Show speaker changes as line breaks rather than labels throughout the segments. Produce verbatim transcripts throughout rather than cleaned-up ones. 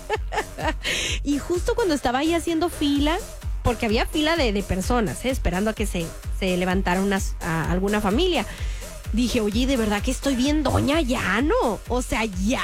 Y justo cuando estaba ahí haciendo fila, porque había fila de, de personas, ¿eh? Esperando a que se, se levantara unas, a alguna familia. Dije, oye, de verdad que estoy bien doña ya, ¿no? O sea, ya,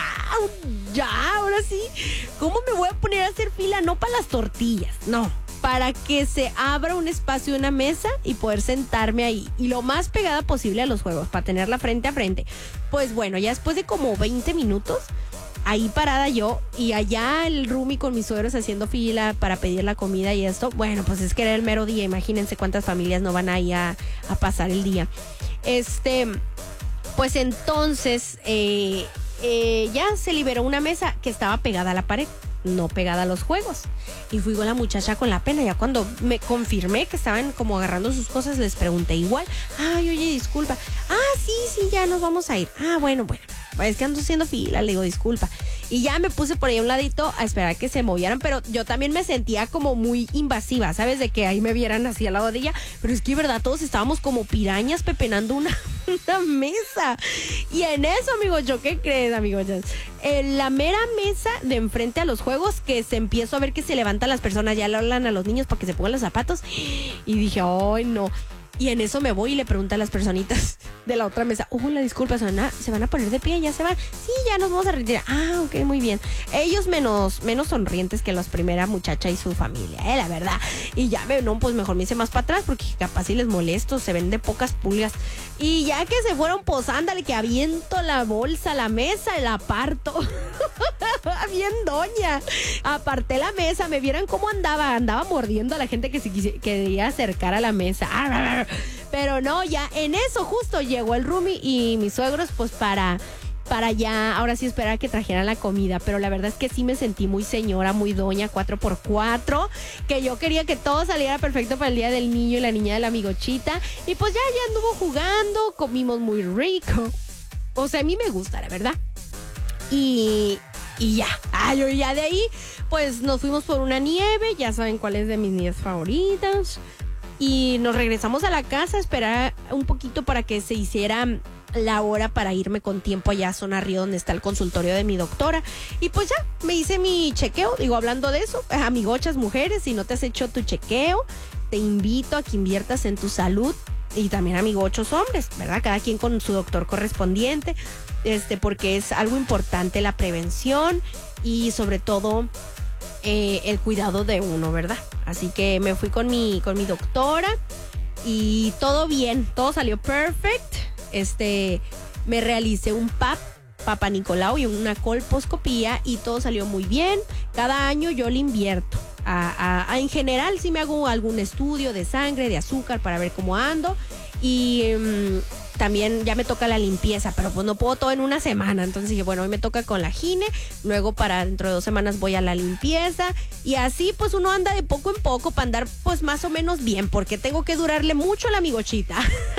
ya, ahora sí. ¿Cómo me voy a poner a hacer fila? No para las tortillas, no. Para que se abra un espacio, una mesa y poder sentarme ahí. Y lo más pegada posible a los juegos, para tenerla frente a frente. Pues bueno, ya después de como veinte minutos, ahí parada yo, y allá el roomie con mis suegros haciendo fila para pedir la comida y esto. Bueno, pues es que era el mero día. Imagínense cuántas familias no van ahí a, a pasar el día. Este, pues entonces eh, eh, ya se liberó una mesa que estaba pegada a la pared, no pegada a los juegos. Y fui con la muchacha con la pena. Ya cuando me confirmé que estaban como agarrando sus cosas, les pregunté igual. Ay, oye, disculpa. Ah, sí, sí, ya nos vamos a ir. Ah, bueno, bueno. Es que ando haciendo fila, le digo, disculpa. Y ya me puse por ahí a un ladito a esperar que se movieran, pero yo también me sentía como muy invasiva, ¿sabes? De que ahí me vieran así al lado de ella. Pero es que, verdad, todos estábamos como pirañas pepenando una, una mesa. Y en eso, amigos, ¿yo qué crees, amigos? En la mera mesa de enfrente a los juegos, que se empiezo a ver que se levantan las personas, ya le hablan a los niños para que se pongan los zapatos. Y dije, ay, no. Y en eso me voy y le pregunto a las personitas de la otra mesa, hola, disculpa, ¿se van a, ¿se van a poner de pie? ¿Ya se van? Sí, ya nos vamos a retirar. Ah, ok, muy bien. Ellos menos, menos sonrientes que la primera muchacha y su familia, eh, la verdad. Y ya, me, no, pues mejor me hice más para atrás porque capaz si les molesto, se ven de pocas pulgas. Y ya que se fueron, pues ándale, que aviento la bolsa a la mesa y la aparto. Bien doña. Aparté la mesa, me vieran cómo andaba, andaba mordiendo a la gente que se quisi- quería acercar a la mesa. Pero no, ya en eso justo llegó el roomie y mis suegros, pues para, para ya, ahora sí esperar que trajeran la comida. Pero la verdad es que sí me sentí muy señora, muy doña, cuatro por cuatro, que yo quería que todo saliera perfecto para el día del niño y la niña de la amigochita. Y pues ya, ya anduvo jugando, comimos muy rico. O sea, a mí me gusta, la verdad. Y, y ya, ay, yo ya de ahí, pues nos fuimos por una nieve, ya saben cuál es de mis nieves favoritas. Y nos regresamos a la casa a esperar un poquito para que se hiciera la hora para irme con tiempo allá a Zona Río, donde está el consultorio de mi doctora. Y pues ya, me hice mi chequeo. Digo, hablando de eso, amigochas mujeres, si no te has hecho tu chequeo, te invito a que inviertas en tu salud. Y también amigochos hombres, ¿verdad? Cada quien con su doctor correspondiente, este, porque es algo importante la prevención y sobre todo eh, el cuidado de uno, ¿verdad? Así que me fui con mi, con mi doctora y todo bien, todo salió perfect. Este, me realicé un P A P, Papa Nicolau, y una colposcopía y todo salió muy bien. Cada año yo le invierto. A, a, a, en general sí me hago algún estudio de sangre, de azúcar para ver cómo ando. Y um, también ya me toca la limpieza, pero pues no puedo todo en una semana. Entonces dije, bueno, hoy me toca con la gine, luego para dentro de dos semanas voy a la limpieza. Y así pues uno anda de poco en poco para andar pues más o menos bien, porque tengo que durarle mucho a la amigochita.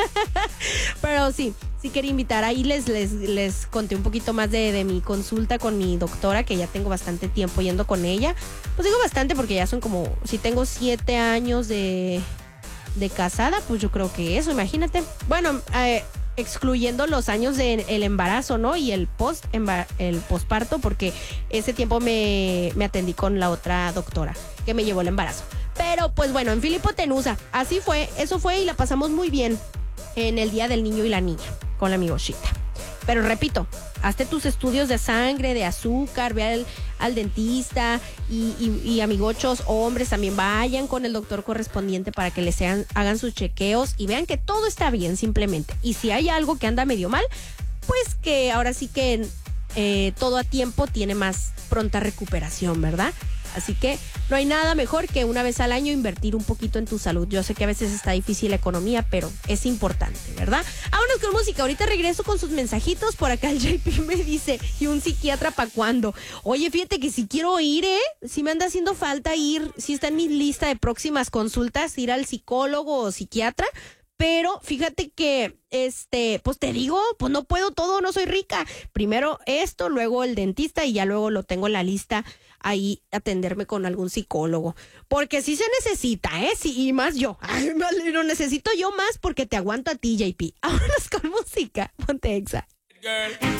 Pero sí, sí quería invitar. Ahí les, les, les conté un poquito más de, de mi consulta con mi doctora, que ya tengo bastante tiempo yendo con ella. Pues digo bastante porque ya son como, si tengo siete años de... de casada, pues yo creo que eso, imagínate. Bueno, eh, excluyendo los años del de embarazo, ¿no? Y el post el posparto, porque ese tiempo me, me atendí con la otra doctora que me llevó el embarazo. Pero pues bueno, en Filipotenusa, así fue, eso fue y la pasamos muy bien en el día del niño y la niña, con la amigochita. Pero repito, hazte tus estudios de sangre, de azúcar, ve al, al dentista y, y, y amigochos hombres también vayan con el doctor correspondiente para que les sean, hagan sus chequeos y vean que todo está bien simplemente. Y si hay algo que anda medio mal, pues que ahora sí que eh, todo a tiempo tiene más pronta recuperación, ¿verdad? Así que no hay nada mejor que una vez al año invertir un poquito en tu salud. Yo sé que a veces está difícil la economía, pero es importante, ¿verdad? Vámonos con música. Ahorita regreso con sus mensajitos. Por acá el J P me dice, ¿y un psiquiatra para cuándo? Oye, fíjate que si quiero ir, ¿eh? Si me anda haciendo falta ir, si está en mi lista de próximas consultas, ir al psicólogo o psiquiatra. Pero fíjate que, este, pues te digo, pues no puedo todo, no soy rica. Primero esto, luego el dentista y ya luego lo tengo en la lista ahí atenderme con algún psicólogo. Porque sí se necesita, ¿eh? Sí, y más yo. Ay, lo necesito yo más porque te aguanto a ti, J P. Vámonos con música. Ponte Exa.